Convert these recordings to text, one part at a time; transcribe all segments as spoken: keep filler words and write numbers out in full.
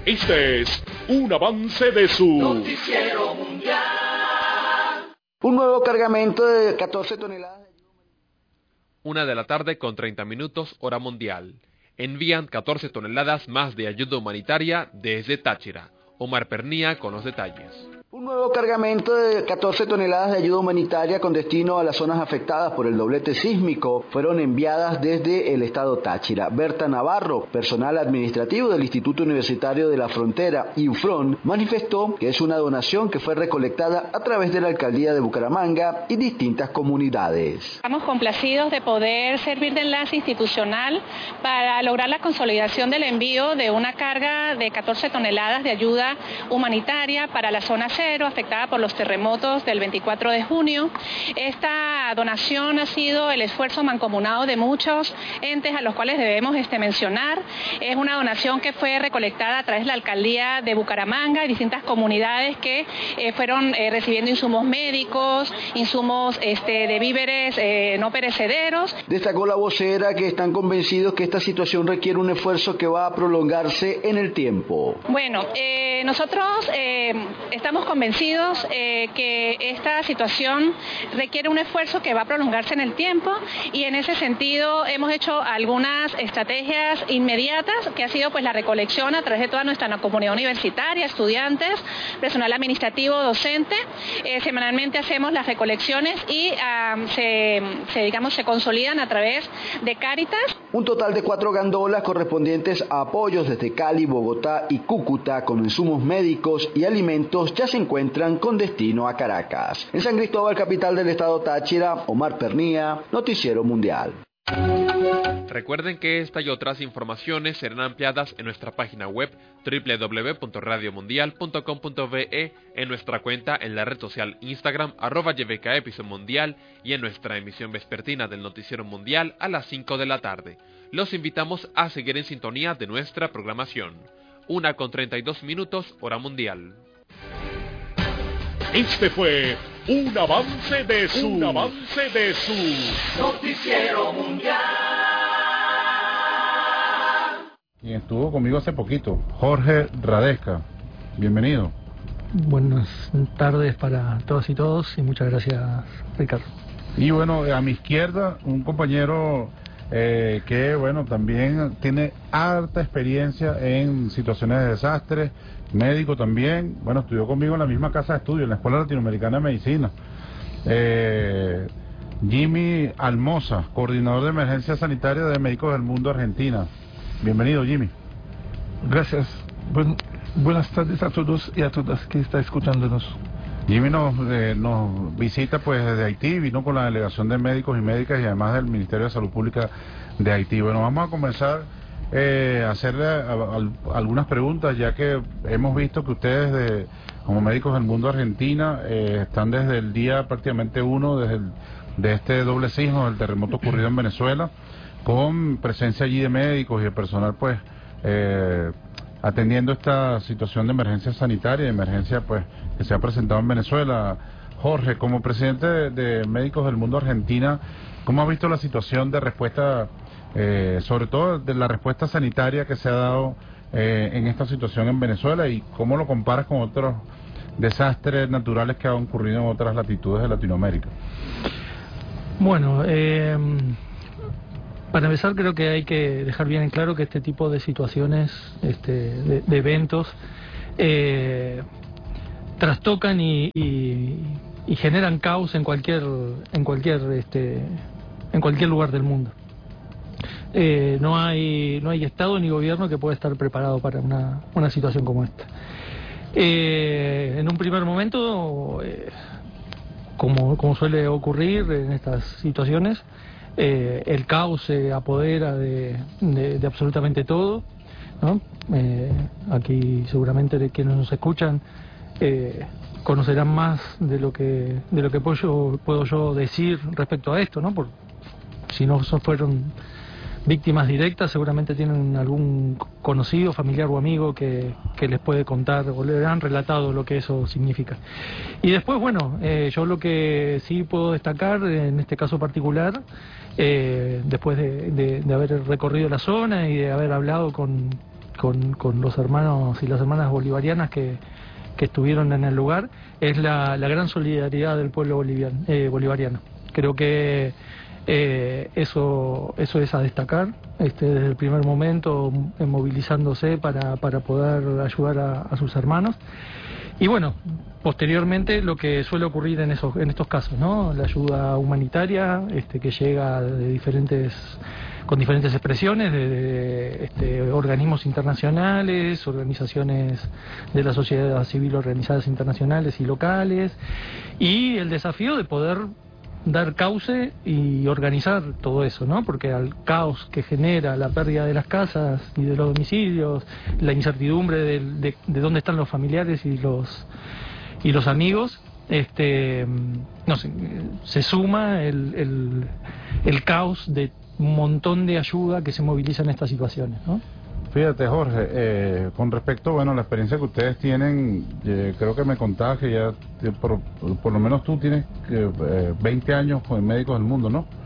Este es un avance de su Noticiero Mundial. Un nuevo cargamento de catorce toneladas. Una de la tarde con treinta minutos, hora mundial. Envían catorce toneladas más de ayuda humanitaria desde Táchira. Omar Pernía con los detalles. Un nuevo cargamento de catorce toneladas de ayuda humanitaria con destino a las zonas afectadas por el doblete sísmico fueron enviadas desde el estado Táchira. Berta Navarro, personal administrativo del Instituto Universitario de la Frontera, IUFRON, manifestó que es una donación que fue recolectada a través de la Alcaldía de Bucaramanga y distintas comunidades. Estamos complacidos de poder servir de enlace institucional para lograr la consolidación del envío de una carga de catorce toneladas de ayuda humanitaria para la zona cero, afectada por los terremotos del veinticuatro de junio. Esta donación ha sido el esfuerzo mancomunado de muchos entes a los cuales debemos este, mencionar. Es una donación que fue recolectada a través de la Alcaldía de Bucaramanga y distintas comunidades que eh, fueron eh, recibiendo insumos médicos, insumos este, de víveres eh, no perecederos. Destacó la vocera que están convencidos que esta situación requiere un esfuerzo que va a prolongarse en el tiempo. Bueno, eh, nosotros eh, estamos convencidos eh, que esta situación requiere un esfuerzo que va a prolongarse en el tiempo y en ese sentido hemos hecho algunas estrategias inmediatas que ha sido pues la recolección a través de toda nuestra comunidad universitaria, estudiantes, personal administrativo, docente. Eh, semanalmente hacemos las recolecciones y um, se, se, digamos, se consolidan a través de Cáritas. Un total de cuatro gandolas correspondientes a apoyos desde Cali, Bogotá y Cúcuta con insumos médicos y alimentos ya se encuentran con destino a Caracas. En San Cristóbal, capital del estado Táchira, Omar Pernía, Noticiero Mundial. Recuerden que esta y otras informaciones serán ampliadas en nuestra página web doble u doble u doble u punto radio mundial punto com punto be, en nuestra cuenta en la red social Instagram arroba Y V K Episodio Mundial y en nuestra emisión vespertina del Noticiero Mundial a las cinco de la tarde. Los invitamos a seguir en sintonía de nuestra programación. Una con treinta y dos minutos, hora mundial. Este fue un avance de su un avance de su Noticiero Mundial. Quien estuvo conmigo hace poquito, Jorge Radesca. Bienvenido. Buenas tardes para todos y todos y muchas gracias, Ricardo. Y bueno, a mi izquierda, un compañero eh, que bueno también tiene harta experiencia en situaciones de desastres, médico también, bueno, estudió conmigo en la misma casa de estudio, en la Escuela Latinoamericana de Medicina. Eh, Jimmy Almoza, coordinador de emergencia sanitaria de Médicos del Mundo Argentina. Bienvenido, Jimmy. Gracias. Buen, buenas tardes a todos y a todas que están escuchándonos. Jimmy nos, eh, nos visita pues desde Haití, vino con la delegación de médicos y médicas y además del Ministerio de Salud Pública de Haití. Bueno, vamos a comenzar eh, a hacerle a, a, algunas preguntas, ya que hemos visto que ustedes de, como Médicos del Mundo Argentina eh, están desde el día prácticamente uno desde el, de este doble sismo del terremoto ocurrido en Venezuela, con presencia allí de médicos y de personal pues eh, atendiendo esta situación de emergencia sanitaria, de emergencia pues que se ha presentado en Venezuela. Jorge, como presidente de, de Médicos del Mundo Argentina, ¿cómo ha visto la situación de respuesta, eh, sobre todo de la respuesta sanitaria que se ha dado eh, en esta situación en Venezuela y cómo lo comparas con otros desastres naturales que han ocurrido en otras latitudes de Latinoamérica? Bueno, eh, para empezar creo que hay que dejar bien en claro que este tipo de situaciones, este, de, de eventos, eh, trastocan y, y, y generan caos en cualquier, en cualquier, este, en cualquier lugar del mundo. Eh, no hay, no hay Estado ni gobierno que pueda estar preparado para una, una situación como esta. Eh, en un primer momento, eh, como, como suele ocurrir en estas situaciones, eh, el caos se apodera de, de, de absolutamente todo, ¿no? Eh, aquí seguramente de quienes nos escuchan eh, conocerán más de lo que de lo que puedo yo, puedo yo decir respecto a esto, ¿no? Por, si no fueron víctimas directas, seguramente tienen algún conocido, familiar o amigo que, que les puede contar o le han relatado lo que eso significa. Y después, bueno, eh, yo lo que sí puedo destacar en este caso particular, eh, después de, de, de haber recorrido la zona y de haber hablado con, con, con los hermanos y las hermanas bolivarianas que, que estuvieron en el lugar, es la, la gran solidaridad del pueblo boliviano, eh, bolivariano. Creo que eh, eso eso es a destacar, este, desde el primer momento eh, movilizándose para, para poder ayudar a, a sus hermanos. Y bueno, posteriormente lo que suele ocurrir en esos en estos casos, ¿no? La ayuda humanitaria, este, que llega de diferentes con diferentes expresiones de, de este, organismos internacionales, organizaciones de la sociedad civil organizadas internacionales y locales, y el desafío de poder dar cauce y organizar todo eso, ¿no? Porque al caos que genera la pérdida de las casas y de los domicilios, la incertidumbre de, de, de dónde están los familiares y los y los amigos, este, no sé, se suma el, el, el caos de un montón de ayuda que se moviliza en estas situaciones, ¿no? Fíjate, Jorge, eh, con respecto, bueno, a la experiencia que ustedes tienen, eh, creo que me contabas que ya, eh, por, por lo menos tú tienes eh, veinte años con Médicos del Mundo, ¿no?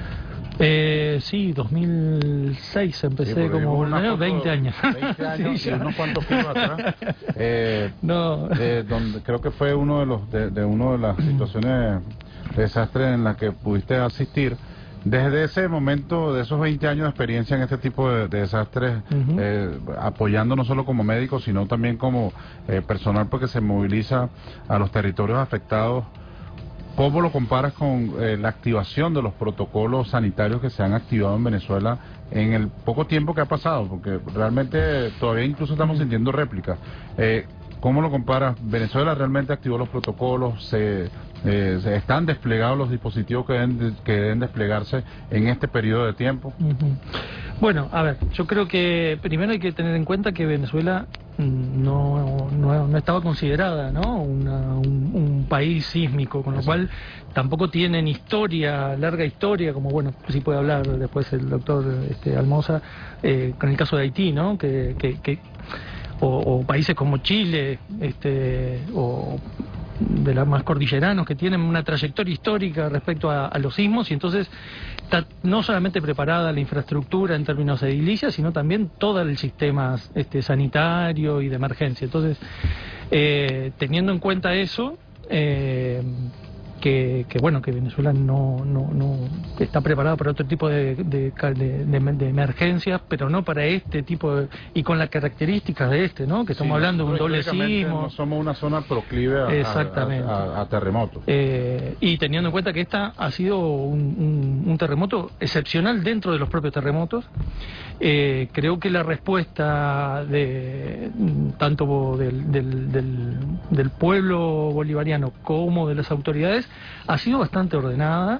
Eh, sí, dos mil seis empecé, sí, como voluntario, veinte años. veinte años sí, y unos cuantos kilos atrás. Eh, no. eh, donde creo que fue uno de los de, de uno de las situaciones de desastre en la que pudiste asistir. Desde ese momento, de esos veinte años de experiencia en este tipo de, de desastres, uh-huh. eh, apoyando no solo como médico, sino también como eh, personal porque se moviliza a los territorios afectados, ¿cómo lo comparas con eh, la activación de los protocolos sanitarios que se han activado en Venezuela en el poco tiempo que ha pasado? Porque realmente todavía incluso estamos sintiendo réplicas. Eh, ¿Cómo lo comparas? ¿Venezuela realmente activó los protocolos? ¿Se, eh, se están desplegados los dispositivos que deben, de, que deben desplegarse en este periodo de tiempo? Uh-huh. Bueno, a ver, yo creo que primero hay que tener en cuenta que Venezuela no, no, no estaba considerada, ¿no? Una, un, un país sísmico, con lo Eso. cual tampoco tienen historia, larga historia, como bueno, sí puede hablar después el doctor este, Almoza, eh, con el caso de Haití, ¿no? Que, que, que O, o países como Chile, este, o de los más cordilleranos, que tienen una trayectoria histórica respecto a, a los sismos, y entonces está no solamente preparada la infraestructura en términos edilicios, sino también todo el sistema este, sanitario y de emergencia. Entonces, eh, teniendo en cuenta eso, eh, Que, que bueno, que Venezuela no, no, no está preparada para otro tipo de, de, de, de, de emergencias, pero no para este tipo de, y con las características de este, ¿no? Que estamos sí, hablando de un doble sismo. No somos una zona proclive a, Exactamente. a, a, a terremotos. Eh, y teniendo en cuenta que esta ha sido un, un, un terremoto excepcional dentro de los propios terremotos, eh, creo que la respuesta de tanto del, del, del, del pueblo bolivariano como de las autoridades ha sido bastante ordenada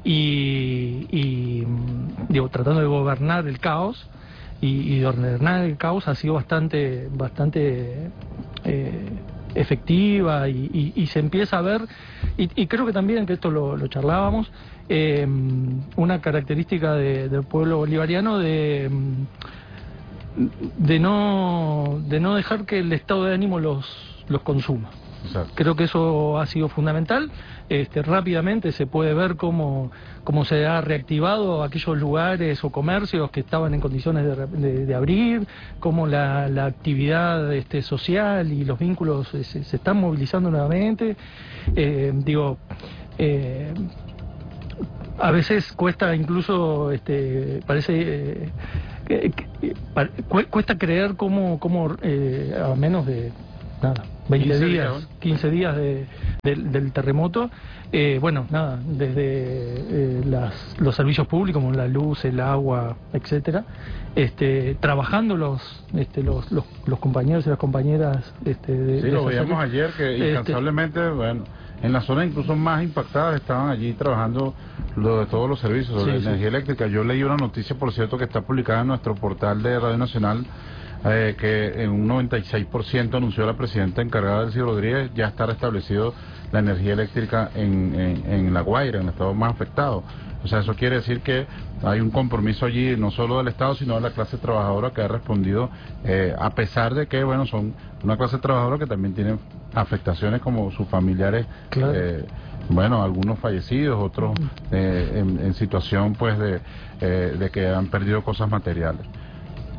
y, y digo, tratando de gobernar el caos y, y de ordenar el caos ha sido bastante bastante eh, efectiva y, y, y se empieza a ver y, y creo que también, que esto lo, lo charlábamos, eh, una característica de, del pueblo bolivariano de de no de no dejar que el estado de ánimo los los consuma. Exacto. Creo que eso ha sido fundamental. Este, rápidamente se puede ver cómo, cómo se ha reactivado aquellos lugares o comercios que estaban en condiciones de, de, de abrir, cómo la, la actividad este, social y los vínculos se, se están movilizando nuevamente. Eh, digo, eh, a veces cuesta incluso, este, parece... Eh, que, que, cuesta creer cómo, cómo eh, a menos de... nada, veinte días, quince días de, de, del terremoto, eh, bueno, nada, desde eh, las, los servicios públicos como la luz, el agua, etcétera, este, trabajando los, este, los, los, los compañeros y las compañeras, este, de, sí, de lo veíamos ayer que incansablemente, este, bueno, en las zonas incluso más impactadas estaban allí trabajando lo de todos los servicios, sí, de sí. energía eléctrica. Yo leí una noticia, por cierto, que está publicada en nuestro portal de Radio Nacional. Eh, que en un noventa y seis por ciento anunció la presidenta encargada, Delcy Rodríguez, ya está restablecido la energía eléctrica en, en, en La Guaira, en el estado más afectado. O sea, eso quiere decir que hay un compromiso allí, no solo del Estado, sino de la clase trabajadora que ha respondido, eh, a pesar de que, bueno, son una clase trabajadora que también tiene afectaciones como sus familiares, claro. eh, bueno, algunos fallecidos, otros eh, en, en situación, pues, de, eh, de que han perdido cosas materiales.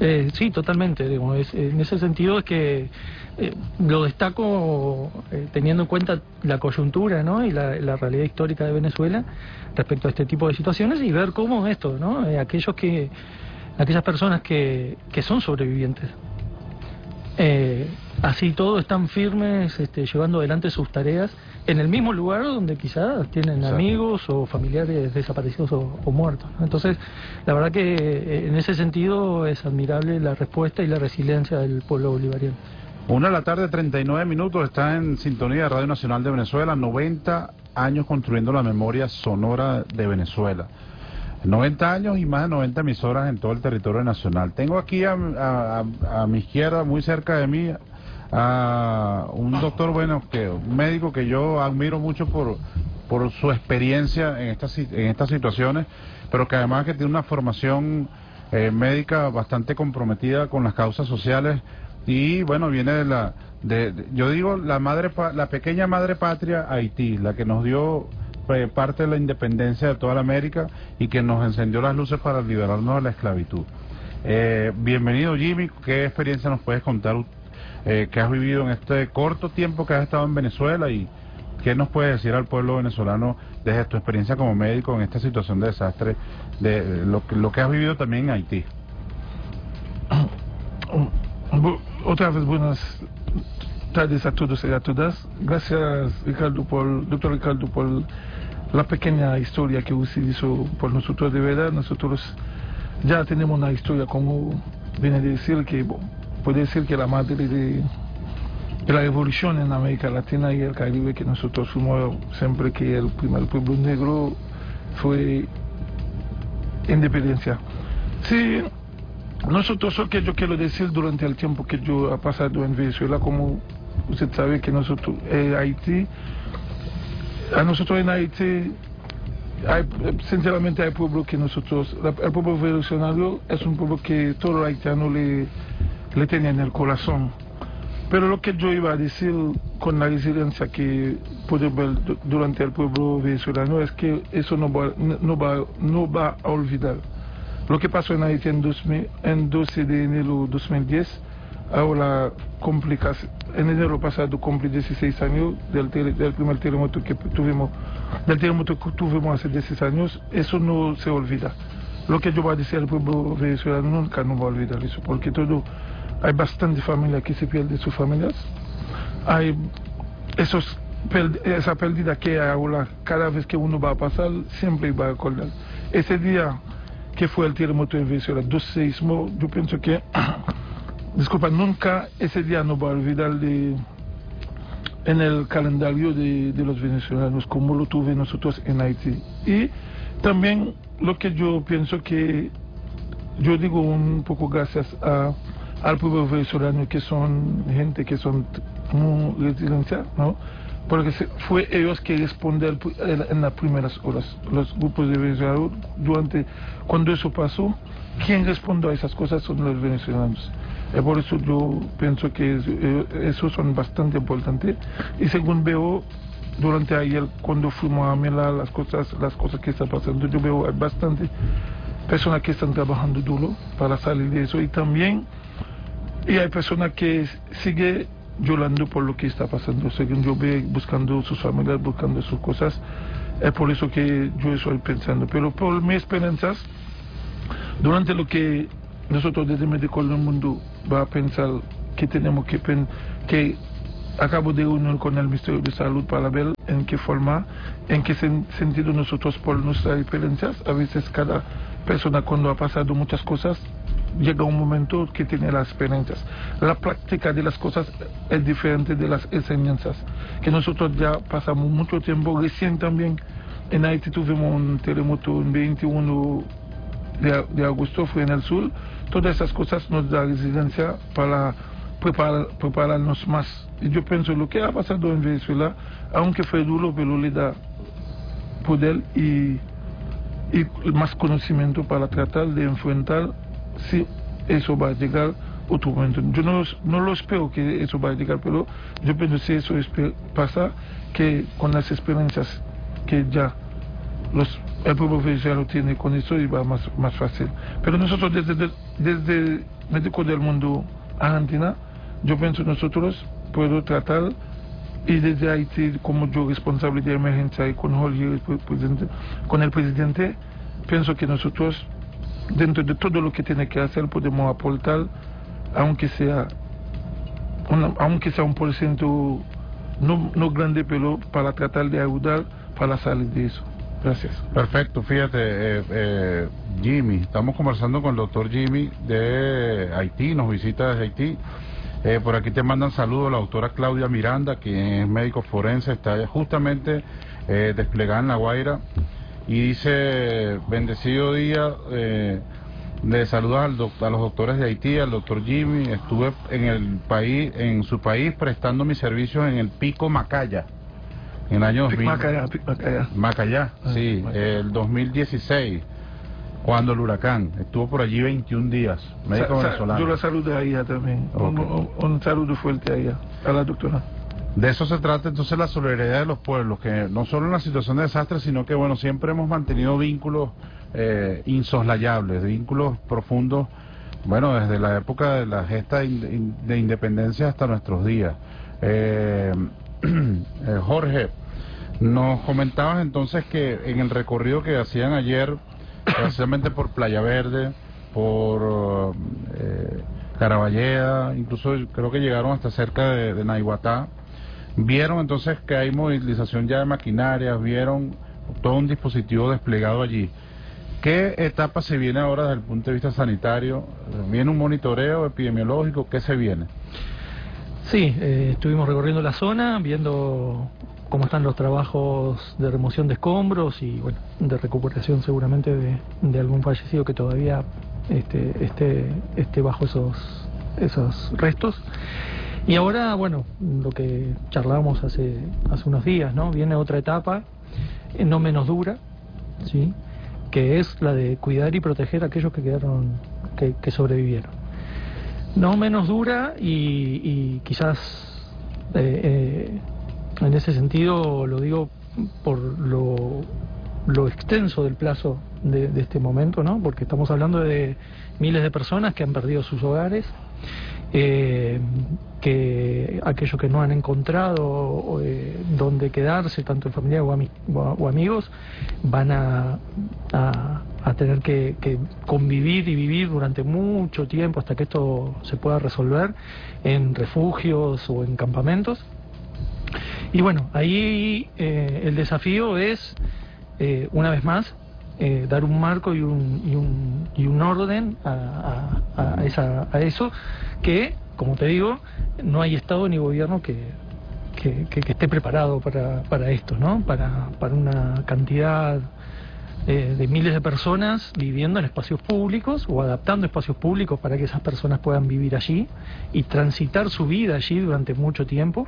Eh, sí, totalmente. Digamos, es, en ese sentido es que eh, lo destaco eh, teniendo en cuenta la coyuntura, ¿no? Y la, la realidad histórica de Venezuela respecto a este tipo de situaciones y ver cómo esto, ¿no? Eh, aquellos que, aquellas personas que, que son sobrevivientes, eh, así todo están firmes, este, llevando adelante sus tareas en el mismo lugar donde quizás tienen Exacto. amigos o familiares desaparecidos o, o muertos, ¿no? Entonces, la verdad que eh, en ese sentido es admirable la respuesta y la resiliencia del pueblo bolivariano. Una de la tarde, treinta y nueve minutos, está en sintonía de Radio Nacional de Venezuela, noventa años construyendo la memoria sonora de Venezuela. noventa años y más de noventa emisoras en todo el territorio nacional. Tengo aquí a, a, a, a mi izquierda, muy cerca de mí, a un doctor, bueno, que un médico que yo admiro mucho por por su experiencia en estas en estas situaciones, pero que además que tiene una formación eh, médica bastante comprometida con las causas sociales y bueno, viene de la de, de yo digo la madre la pequeña madre patria Haití, la que nos dio eh, parte de la independencia de toda la América y que nos encendió las luces para liberarnos de la esclavitud. Eh, bienvenido, Jimmy. ¿Qué experiencia nos puedes contar Eh, que has vivido en este corto tiempo que has estado en Venezuela y qué nos puedes decir al pueblo venezolano desde tu experiencia como médico en esta situación de desastre, de lo, lo que has vivido también en Haití? Otra vez buenas tardes a todos y a todas. Gracias, Ricardo, por, doctor Ricardo, por la pequeña historia que usted hizo por nosotros. De verdad, nosotros ya tenemos una historia, como viene a decir, que puede decir que la madre de, de la revolución en América Latina y el Caribe, que nosotros fuimos siempre que el primer pueblo negro fue independencia. Sí, nosotros, lo que yo quiero decir durante el tiempo que yo he pasado en Venezuela, como usted sabe que nosotros en Haití, a nosotros en Haití, hay, sinceramente hay pueblos que nosotros, el pueblo venezolano es un pueblo que todo los haitianos le le tenía en el corazón. Pero lo que yo iba a decir con la resiliencia que pude ver durante el pueblo venezolano es que eso no va, no va, no va a olvidar. Lo que pasó en Haití en, dos mil, en doce de enero de dos mil diez, ahora complicación. En enero pasado cumplí dieciséis años del, tele, del primer terremoto que tuvimos, del terremoto que tuvimos hace dieciséis años. Eso no se olvida. Lo que yo voy a decir al pueblo venezolano nunca no va a olvidar eso, porque todo hay bastante familias que se pierden sus familias, hay esos, esa pérdida que hay ahora, cada vez que uno va a pasar, siempre va a acordar. Ese día que fue el terremoto en Venezuela, dos seismos, yo pienso que, disculpa, nunca ese día no va a olvidar de, en el calendario de, de los venezolanos, como lo tuve nosotros en Haití. Y también lo que yo pienso que, yo digo un poco gracias a al pueblo venezolano, que son gente que son muy resiliencia, ¿no? Porque se, fue ellos que respondieron en las primeras horas, los grupos de venezolanos, durante, cuando eso pasó, quien respondió a esas cosas son los venezolanos. Y por eso yo pienso que eso, eso son bastante importantes. Y según veo, durante ayer, cuando fuimos a mirar las cosas, las cosas que están pasando, yo veo hay bastante personas que están trabajando duro para salir de eso, y también y hay personas que siguen llorando por lo que está pasando, según yo veo, buscando sus familias, buscando sus cosas. Es por eso que yo estoy pensando. Pero por mis esperanzas, durante lo que nosotros desde Médicos del Mundo va a pensar que tenemos que, pen, que acabo de unir con el Ministerio de Salud para ver en qué forma, en qué sen, sentido nosotros por nuestras experiencias, a veces cada persona cuando ha pasado muchas cosas, llega un momento que tiene las experiencias. La práctica de las cosas es diferente de las enseñanzas, que nosotros ya pasamos mucho tiempo. Recién también en Haití tuvimos un terremoto en veintiuno de, de agosto, fue en el sur. Todas esas cosas nos da resiliencia para preparar, prepararnos más. Y yo pienso lo que ha pasado en Venezuela, aunque fue duro, pero le da poder y, y más conocimiento para tratar de enfrentar si eso va a llegar otro momento. Yo no, no lo espero que eso va a llegar, pero yo pienso si eso pasa, que con las experiencias que ya los, el pueblo venezolano tiene con eso, y va más, más fácil. Pero nosotros desde, desde médicos del mundo argentina, yo pienso nosotros puedo tratar, y desde Haití, como yo responsable de emergencia y con Jorge, el presidente, con el presidente, pienso que nosotros, dentro de todo lo que tiene que hacer, podemos aportar, aunque sea, una, aunque sea un por ciento, no, no grande, pero para tratar de ayudar para salir de eso. Gracias. Perfecto, fíjate, eh, eh, Jimmy, estamos conversando con el doctor Jimmy de Haití, nos visita desde Haití. Eh, por aquí te mandan saludos la doctora Claudia Miranda, que es médico forense, está justamente eh, desplegada en La Guaira, y dice, bendecido día, eh, le saluda al doc- a los doctores de Haití, al doctor Jimmy. Estuve en el país, en su país, prestando mis servicios en el Pico Macaya, en el año dos mil. Macaya, Macaya. Macaya, Ah, sí, Macaya. el dos mil dieciséis, cuando el huracán, estuvo por allí veintiún días, médico Sa- sa- venezolano. Yo la saludo a ella también, Ok. un, un, un saludo fuerte a ella, a la doctora. De eso se trata entonces la solidaridad de los pueblos, que no solo en la situación de desastre, sino que bueno, siempre hemos mantenido vínculos eh, insoslayables, vínculos profundos, bueno, desde la época de la gesta de, in- de independencia hasta nuestros días. Eh, eh, Jorge, nos comentabas entonces que en el recorrido que hacían ayer, precisamente por Playa Verde, por eh, Caraballeda, incluso creo que llegaron hasta cerca de, de Naiguatá, vieron entonces que hay movilización ya de maquinarias, vieron todo un dispositivo desplegado allí. ¿Qué etapa se viene ahora desde el punto de vista sanitario? ¿Viene un monitoreo epidemiológico? ¿Qué se viene? Sí, eh, estuvimos recorriendo la zona, viendo cómo están los trabajos de remoción de escombros y bueno, de recuperación seguramente de, de algún fallecido que todavía este, esté, esté bajo esos, esos restos. Y ahora, bueno, lo que charlábamos hace, hace unos días, ¿no? Viene otra etapa, eh, no menos dura, ¿sí? Que es la de cuidar y proteger a aquellos que quedaron, que, que sobrevivieron. No menos dura y, y quizás eh, eh, en ese sentido lo digo por lo, lo extenso del plazo de, de este momento, ¿no? Porque estamos hablando de miles de personas que han perdido sus hogares, eh, que aquellos que no han encontrado eh, dónde quedarse, tanto en familia o, ami o, o amigos, van a, a, a tener que, que convivir y vivir durante mucho tiempo hasta que esto se pueda resolver en refugios o en campamentos. Y bueno, ahí eh, el desafío es, eh, una vez más, eh, dar un marco y un, y un, y un orden a, a, a, esa, a eso, que, como te digo, no hay Estado ni gobierno que, que, que, que esté preparado para, para esto, ¿no? Para, para una cantidad eh, de miles de personas viviendo en espacios públicos o adaptando espacios públicos para que esas personas puedan vivir allí y transitar su vida allí durante mucho tiempo.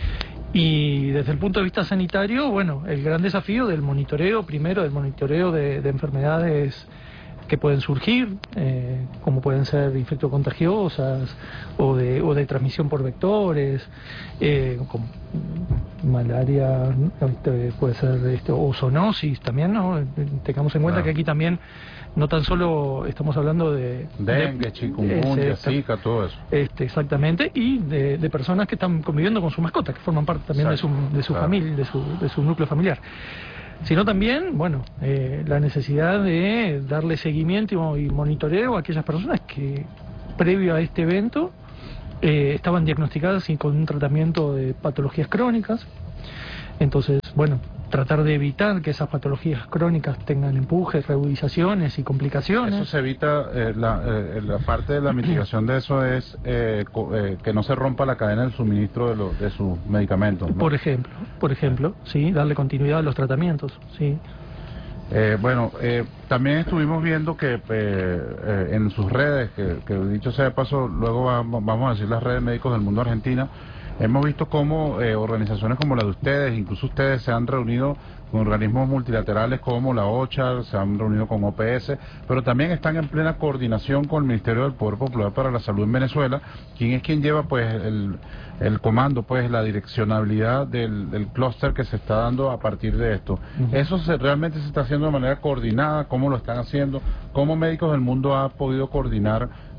Y desde el punto de vista sanitario, bueno, el gran desafío del monitoreo, primero del monitoreo de, de enfermedades que pueden surgir, eh, como pueden ser infectocontagiosas o de, o de transmisión por vectores, eh, como malaria, este, puede ser este, o zoonosis también, ¿no? Tengamos en cuenta Claro. que aquí también no tan solo estamos hablando de Dengue, de- chikungunya, ese- Zika, todo eso. este, exactamente, y de, de personas que están conviviendo con su mascota, que forman parte también de su, Exacto, de su claro. familia, de su, de su núcleo familiar. Sino también, bueno, eh, la necesidad de darle seguimiento y monitoreo a aquellas personas que, previo a este evento, eh, estaban diagnosticadas y con un tratamiento de patologías crónicas. Entonces, bueno, tratar de evitar que esas patologías crónicas tengan empujes, reagudizaciones y complicaciones. Eso se evita, eh, la, eh, la parte de la mitigación de eso es eh, co- eh, que no se rompa la cadena del suministro de, los de sus medicamentos, ¿no? Por ejemplo, por ejemplo, sí, darle continuidad a los tratamientos, sí. Eh, bueno, eh, también estuvimos viendo que eh, eh, en sus redes, que, que dicho sea de paso, luego vamos, vamos a decir las redes médicos del mundo argentina, hemos visto cómo eh, organizaciones como la de ustedes, incluso ustedes se han reunido con organismos multilaterales como la OCHA, se han reunido con O P S, pero también están en plena coordinación con el Ministerio del Poder Popular para la Salud en Venezuela, quien es quien lleva pues el, el comando, pues la direccionabilidad del, del clúster que se está dando a partir de esto. Uh-huh. ¿Eso se, realmente se está haciendo de manera coordinada? ¿Cómo lo están haciendo? ¿Cómo Médicos del Mundo ha podido coordinar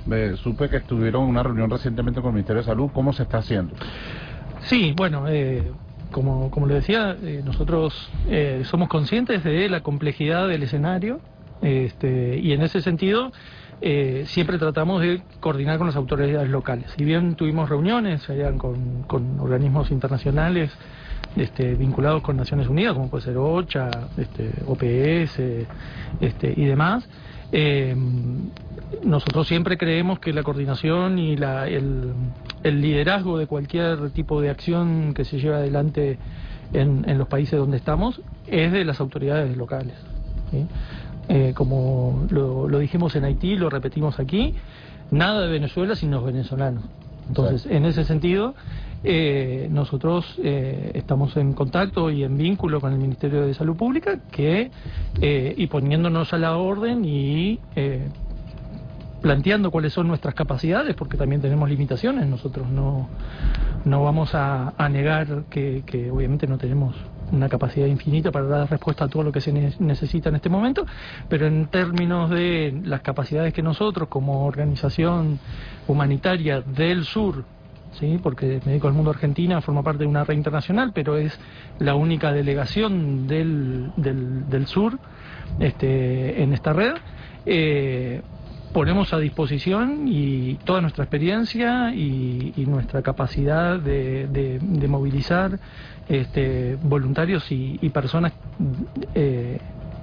Eh, supe que estuvieron en una reunión recientemente con el Ministerio de Salud. ¿Cómo se está haciendo? Sí, bueno, eh, como, como le decía, eh, nosotros eh, somos conscientes de la complejidad del escenario, este, y en ese sentido eh, siempre tratamos de coordinar con las autoridades locales. Si bien tuvimos reuniones allá con, con organismos internacionales este, vinculados con Naciones Unidas, como puede ser OCHA, este, O P S este, y demás, eh, nosotros siempre creemos que la coordinación y la, el, el liderazgo de cualquier tipo de acción que se lleve adelante en, en los países donde estamos es de las autoridades locales, ¿sí? Eh, como lo, lo dijimos en Haití, lo repetimos aquí, nada de Venezuela sin los venezolanos. Entonces, sí. En ese sentido, eh, nosotros eh, estamos en contacto y en vínculo con el Ministerio de Salud Pública, que eh, y poniéndonos a la orden y eh, planteando cuáles son nuestras capacidades, porque también tenemos limitaciones. Nosotros no, no vamos a, a negar que, que obviamente no tenemos una capacidad infinita para dar respuesta a todo lo que se ne necesita en este momento, pero en términos de las capacidades que nosotros como organización humanitaria del sur, ¿sí? Porque Médicos del Mundo Argentina forma parte de una red internacional, pero es la única delegación del, del, del sur este, en esta red, eh, ponemos a disposición y toda nuestra experiencia y, y nuestra capacidad de, de, de movilizar este, voluntarios y, y personas eh,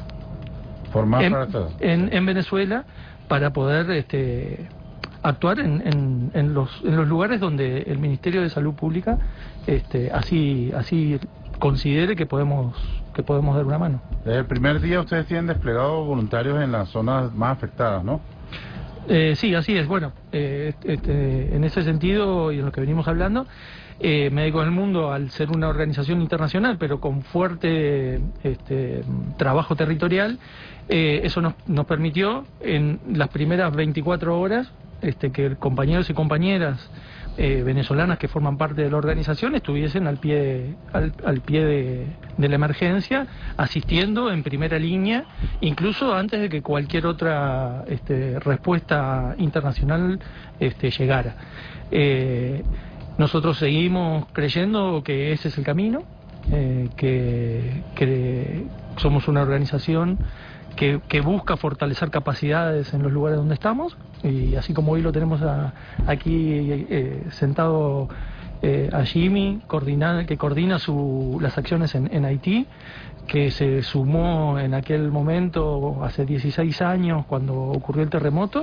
en, en, en Venezuela para poder este, actuar en, en, en, los, en los lugares donde el Ministerio de Salud Pública este, así, así considere que podemos, que podemos dar una mano. Desde el primer día ustedes tienen desplegados voluntarios en las zonas más afectadas, ¿no? Eh, sí, así es. Bueno, eh, este, en ese sentido y en lo que venimos hablando, eh, Médicos del Mundo, al ser una organización internacional, pero con fuerte este, trabajo territorial, eh, eso nos, nos permitió en las primeras veinticuatro horas este, que compañeros y compañeras eh, venezolanas que forman parte de la organización estuviesen al pie, al, al pie de, de la emergencia, asistiendo en primera línea, incluso antes de que cualquier otra este, respuesta internacional este, llegara. Eh, nosotros seguimos creyendo que ese es el camino, eh, que, que somos una organización Que, que busca fortalecer capacidades en los lugares donde estamos, y así como hoy lo tenemos a, aquí eh, sentado eh, a Jimmy, coordina, que coordina su, las acciones en, en Haití, que se sumó en aquel momento hace dieciséis años cuando ocurrió el terremoto,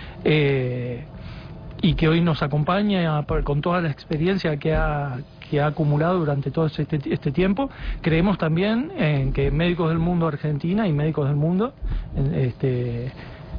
eh, y que hoy nos acompaña con toda la experiencia que ha, que ha acumulado durante todo este, este tiempo. Creemos también en que Médicos del Mundo Argentina y Médicos del Mundo este,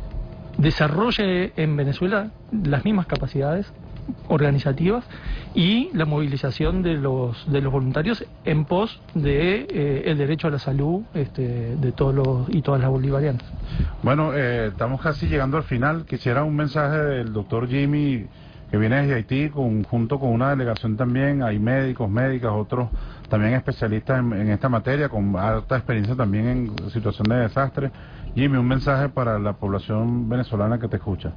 desarrolle en Venezuela las mismas capacidades organizativas y la movilización de los de los voluntarios en pos de eh, el derecho a la salud este, de todos los y todas las bolivarianas. Bueno, eh, estamos casi llegando al final. Quisiera un mensaje del doctor Jimmy, que viene desde Haití, con, junto con una delegación también. Hay médicos, médicas, otros también especialistas en, en esta materia, con alta experiencia también en situación de desastre. Jimmy, un mensaje para la población venezolana que te escucha.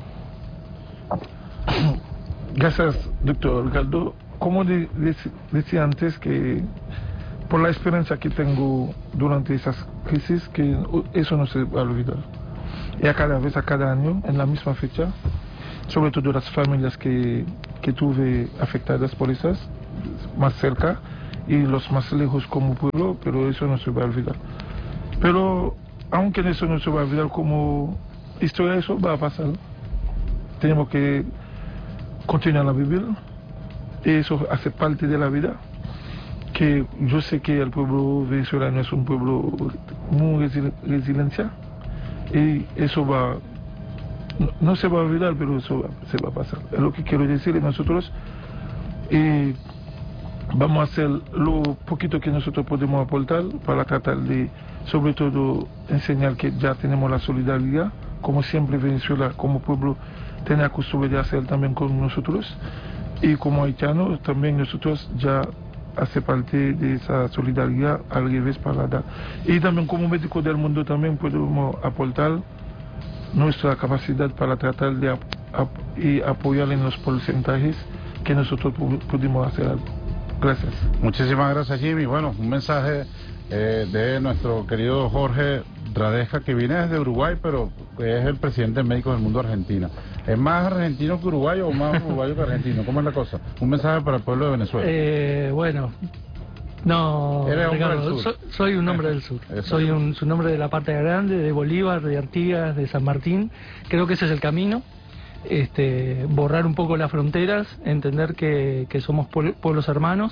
Gracias, doctor Ricardo. Como de, de, decía antes, que por la experiencia que tengo durante esas crisis, que eso no se va a olvidar. Y a cada vez, a cada año, en la misma fecha, sobre todo las familias que, que tuve afectadas por esas, más cerca, y los más lejos como pueblo, pero eso no se va a olvidar. Pero, aunque eso no se va a olvidar como historia, eso va a pasar. Tenemos que continuar a vivir, eso hace parte de la vida, que yo sé que el pueblo venezolano es un pueblo muy resil resiliencia, y eso va, no, no se va a olvidar, pero eso va, se va a pasar. Es lo que quiero decir. Nosotros eh, vamos a hacer lo poquito que nosotros podemos aportar para tratar de, sobre todo, enseñar que ya tenemos la solidaridad, como siempre Venezuela como pueblo tiene la costumbre de hacer también con nosotros, y como haitianos también nosotros ya hace parte de esa solidaridad al revés para dar. Y también como médicos del mundo también podemos aportar nuestra capacidad para tratar de ap- y apoyar en los porcentajes que nosotros pu- pudimos hacer algo. Gracias. Muchísimas gracias, Jimmy. Bueno, un mensaje eh, de nuestro querido Jorge Radesca, que viene desde Uruguay, pero es el presidente de Médicos del Mundo de Argentina. ¿Es más argentino que uruguayo o más uruguayo que argentino? ¿Cómo es la cosa? Un mensaje para el pueblo de Venezuela. Eh, bueno, no, Eres hombre Ricardo, del sur. so- soy un hombre del sur. Eso. Soy un, un hombre de la parte grande, de Bolívar, de Artigas, de San Martín. Creo que ese es el camino. Este, borrar un poco las fronteras, entender que, que somos puebl- pueblos hermanos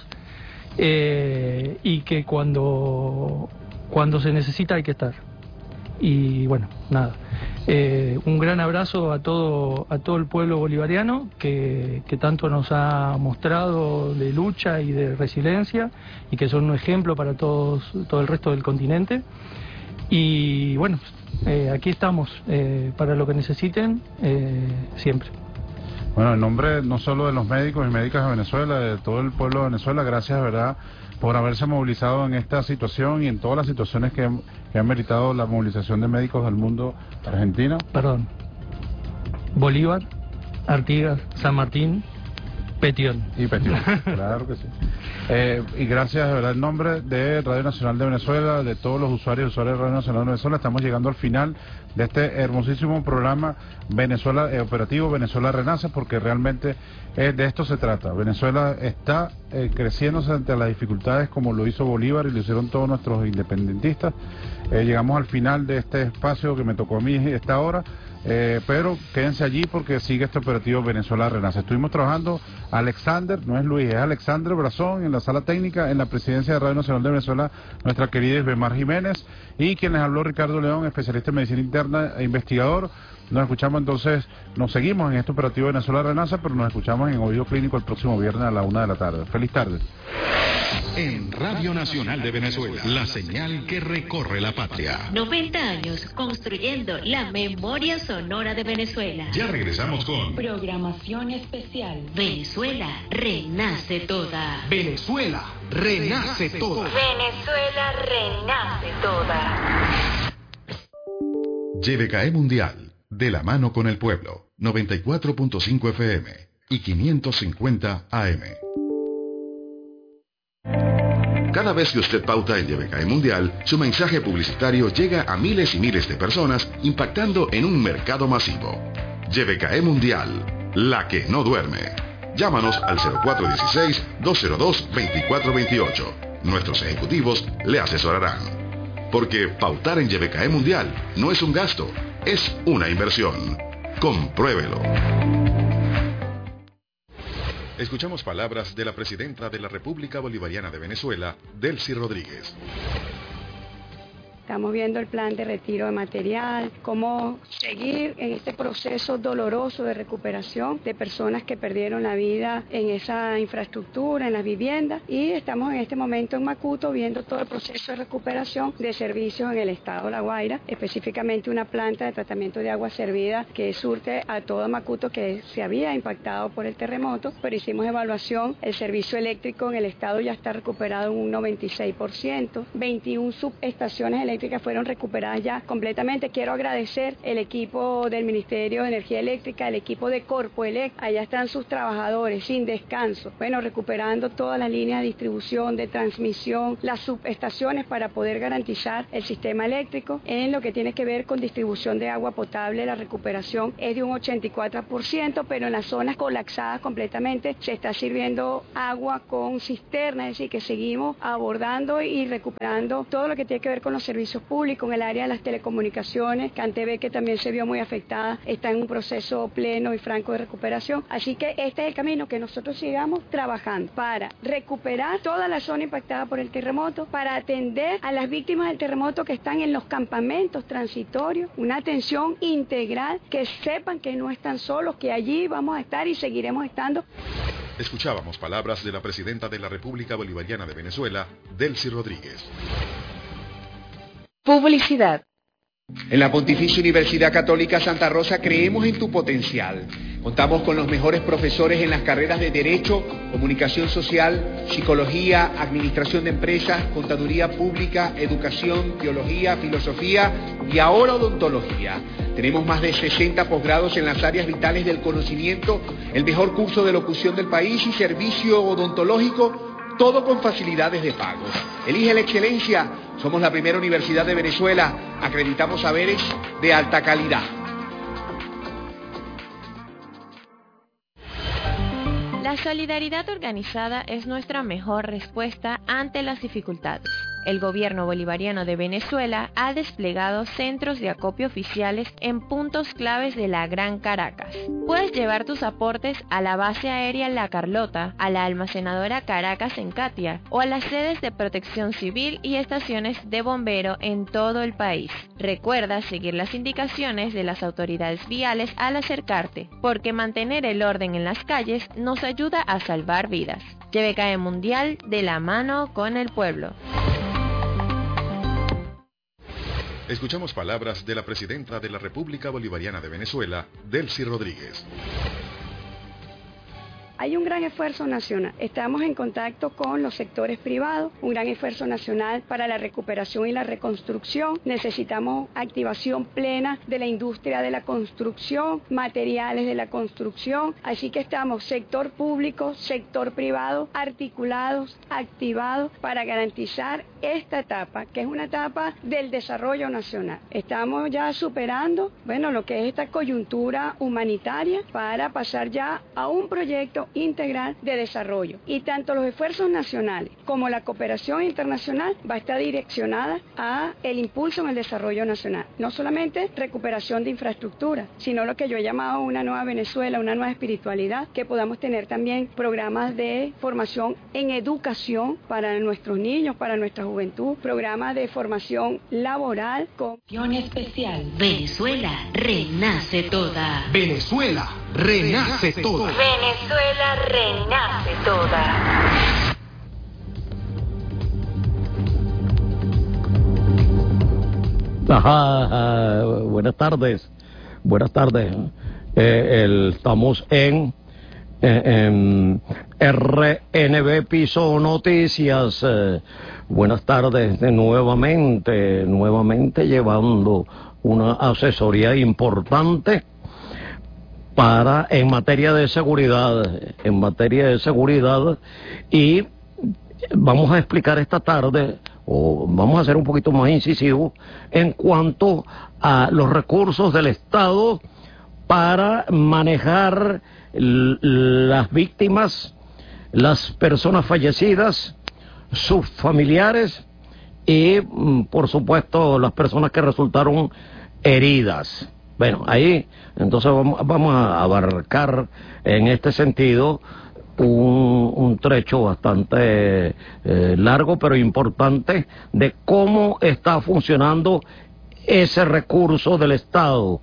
eh, y que cuando, cuando se necesita hay que estar. Y bueno, nada. Eh, un gran abrazo a todo a todo el pueblo bolivariano que, que tanto nos ha mostrado de lucha y de resiliencia y que son un ejemplo para todos todo el resto del continente. Y bueno, eh, aquí estamos eh, para lo que necesiten eh, siempre. Bueno, en nombre no solo de los médicos y médicas de Venezuela, de todo el pueblo de Venezuela, gracias de verdad por haberse movilizado en esta situación y en todas las situaciones que, que han meritado la movilización de médicos del mundo argentino. Perdón. Bolívar, Artigas, San Martín, Petión. Y Petión, claro que sí. Eh, y gracias de verdad en nombre de Radio Nacional de Venezuela, de todos los usuarios y usuarios de Radio Nacional de Venezuela, estamos llegando al final de este hermosísimo programa Venezuela eh, Operativo Venezuela Renace, porque realmente eh, de esto se trata. Venezuela está eh, creciéndose ante las dificultades como lo hizo Bolívar y lo hicieron todos nuestros independentistas. Eh, llegamos al final de este espacio que me tocó a mí esta hora. Eh, pero quédense allí porque sigue este operativo Venezuela Renace. Estuvimos trabajando Alexander, no es Luis, es Alexander Brazón en la sala técnica, en la presidencia de Radio Nacional de Venezuela, nuestra querida Isbemar Jiménez, y quien les habló Ricardo León, especialista en medicina interna e investigador. Nos escuchamos entonces, nos seguimos en este operativo Venezuela Renace, pero nos escuchamos en Oído Clínico el próximo viernes a la una de la tarde. Feliz tarde. En Radio Nacional de Venezuela, la señal que recorre la patria. noventa años construyendo la memoria sonora de Venezuela. Ya regresamos con Programación especial. Venezuela renace toda. Venezuela renace toda. Venezuela renace toda. Y V K E Mundial, de la mano con el pueblo, noventa y cuatro punto cinco F M y quinientos cincuenta A M. Cada vez que usted pauta en Y V K E Mundial, su mensaje publicitario llega a miles y miles de personas, impactando en un mercado masivo. Y V K E Mundial, la que no duerme. Llámanos al cero cuatro uno seis, dos cero dos, dos cuatro dos ocho. Nuestros ejecutivos le asesorarán. Porque pautar en Y V K E Mundial no es un gasto, es una inversión. Compruébelo. Escuchamos palabras de la presidenta de la República Bolivariana de Venezuela, Delcy Rodríguez. Estamos viendo el plan de retiro de material, cómo seguir en este proceso doloroso de recuperación de personas que perdieron la vida en esa infraestructura, en las viviendas, y estamos en este momento en Macuto viendo todo el proceso de recuperación de servicios en el estado de La Guaira, específicamente una planta de tratamiento de agua servida que surte a todo Macuto que se había impactado por el terremoto, pero hicimos evaluación, el servicio eléctrico en el estado ya está recuperado en un noventa y seis por ciento, veintiuna subestaciones eléctricas fueron recuperadas ya completamente. Quiero agradecer el equipo del Ministerio de Energía Eléctrica, el equipo de Corpoelec, allá están sus trabajadores sin descanso, bueno, recuperando todas las líneas de distribución, de transmisión, las subestaciones para poder garantizar el sistema eléctrico. En lo que tiene que ver con distribución de agua potable, la recuperación es de un ochenta y cuatro por ciento, pero en las zonas colapsadas completamente se está sirviendo agua con cisterna, es decir, que seguimos abordando y recuperando todo lo que tiene que ver con los servicios públicos. En el área de las telecomunicaciones, Cantv, que también se vio muy afectada, está en un proceso pleno y franco de recuperación. Así que este es el camino, que nosotros sigamos trabajando para recuperar toda la zona impactada por el terremoto, para atender a las víctimas del terremoto que están en los campamentos transitorios, una atención integral, que sepan que no están solos, que allí vamos a estar y seguiremos estando. Escuchábamos palabras de la presidenta de la República Bolivariana de Venezuela, Delcy Rodríguez. Publicidad. En la Pontificia Universidad Católica Santa Rosa creemos en tu potencial. Contamos con los mejores profesores en las carreras de Derecho, Comunicación Social, Psicología, Administración de Empresas, Contaduría Pública, Educación, Teología, Filosofía y ahora Odontología. Tenemos más de sesenta posgrados en las áreas vitales del conocimiento, el mejor curso de locución del país y servicio odontológico, todo con facilidades de pago. Elige la excelencia. Somos la primera universidad de Venezuela. Acreditamos saberes de alta calidad. La solidaridad organizada es nuestra mejor respuesta ante las dificultades. El gobierno bolivariano de Venezuela ha desplegado centros de acopio oficiales en puntos claves de la Gran Caracas. Puedes llevar tus aportes a la base aérea La Carlota, a la almacenadora Caracas en Catia o a las sedes de protección civil y estaciones de bombero en todo el país. Recuerda seguir las indicaciones de las autoridades viales al acercarte, porque mantener el orden en las calles nos ayuda a salvar vidas. Y V K E Mundial, de la mano con el pueblo. Escuchamos palabras de la presidenta de la República Bolivariana de Venezuela, Delcy Rodríguez. Hay un gran esfuerzo nacional. Estamos en contacto con los sectores privados, un gran esfuerzo nacional para la recuperación y la reconstrucción. Necesitamos activación plena de la industria de la construcción, materiales de la construcción. Así que estamos sector público, sector privado, articulados, activados para garantizar esta etapa, que es una etapa del desarrollo nacional. Estamos ya superando, bueno, lo que es esta coyuntura humanitaria para pasar ya a un proyecto integral de desarrollo. Y tanto los esfuerzos nacionales como la cooperación internacional va a estar direccionada a el impulso en el desarrollo nacional. No solamente recuperación de infraestructura, sino lo que yo he llamado una nueva Venezuela, una nueva espiritualidad, que podamos tener también programas de formación en educación para nuestros niños, para nuestra juventud, programas de formación laboral con... especial. Venezuela renace toda. Venezuela renace toda. Venezuela renace toda. Ajá, buenas tardes, buenas tardes. Eh, el, estamos en, eh, en R N B Piso Noticias. Eh, buenas tardes de nuevamente, nuevamente llevando una asesoría importante para en materia de seguridad, en materia de seguridad, y vamos a explicar esta tarde, o vamos a ser un poquito más incisivos en cuanto a los recursos del Estado para manejar las víctimas, las personas fallecidas, sus familiares y, por supuesto, las personas que resultaron heridas. Bueno, ahí entonces vamos, vamos a abarcar en este sentido un, un trecho bastante eh, largo pero importante de cómo está funcionando ese recurso del Estado.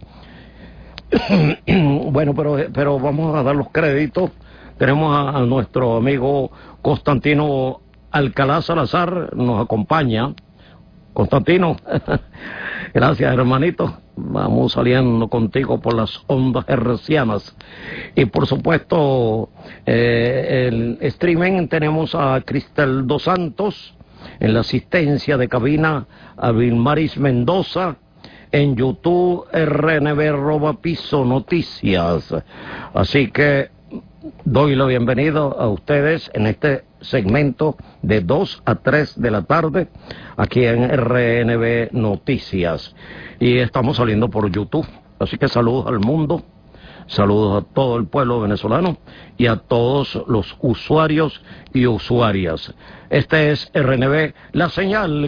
Bueno, pero, pero vamos a dar los créditos. Tenemos a, a nuestro amigo Constantino Alcalá Salazar, nos acompaña. Constantino, gracias hermanito, vamos saliendo contigo por las ondas hercianas. Y por supuesto, eh, el streaming tenemos a Cristel Dos Santos, en la asistencia de cabina a Vilmaris Mendoza, en YouTube R N B arroba Piso Noticias. Así que doy la bienvenida a ustedes en este segmento de dos a tres de la tarde aquí en R N B Noticias, y estamos saliendo por YouTube, así que saludos al mundo, saludos a todo el pueblo venezolano y a todos los usuarios y usuarias. Este es R N B, la señal